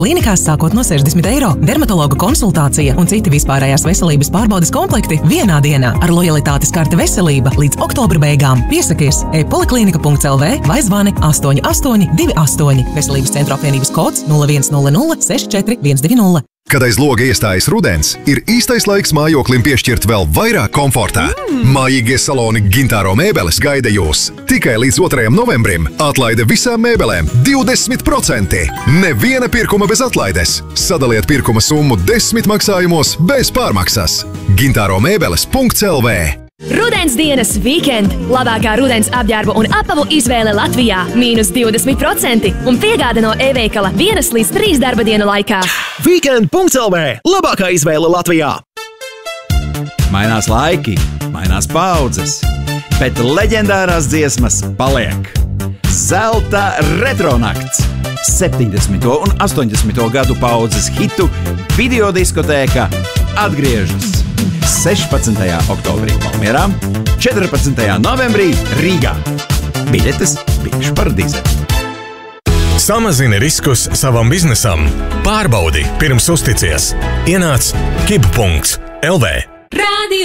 Klīnikās sākot no 60 €, dermatologa konsultācija un citi vispārējās veselības pārbaudes komplekti vienā dienā ar lojalitātes karte veselība līdz oktobra beigām. Piesakies e-poliklinika.lv vai zvani 8828. Veselības centra apvienības kods 0100 64 120. Kad aiz loga iestājas rudens, ir īstais laiks mājoklim piešķirt vēl vairāk komfortā. Mājīgie saloni Gintāro mēbeles gaida jūs. Tikai līdz 2. novembrim atlaide visām mēbelēm 20%. Neviena pirkuma bez atlaides. Sadaliet pirkuma summu 10 maksājumos bez pārmaksas. gintāromēbeles.lv. Rudens dienas weekend. Labākā rudens apģērbu un apavu izvēle Latvijā. -20% un piegāde no e-veikala 1 līdz 3 darba dienu laikā. Weekend.lv. Labākā izvēle Latvijā. Mainās laiki, mainās paudzes, bet leģendārās dziesmas paliek. Zelta retronakts. 70. un 80. gadu paudzes hitu videodiskotēka atgriežas. 16. oktobrī Valmierā, 14. novembrī Rīgā. Biļetes biļešu paradīzē. Samazini riskus savam biznesam. Pārbaudi pirms uzticies. Ienāc kibu.lv.